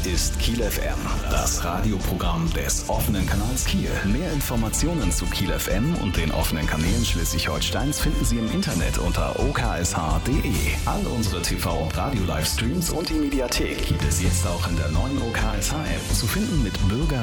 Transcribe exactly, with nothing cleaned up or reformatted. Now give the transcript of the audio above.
ist Kiel F M, das Radioprogramm des offenen Kanals Kiel. Mehr Informationen zu Kiel F M und den offenen Kanälen Schleswig-Holsteins finden Sie im Internet unter o k s h punkt d e. All unsere T V- und Radio-Livestreams und die Mediathek gibt es jetzt auch in der neuen O K S H-App, zu finden mit Bürger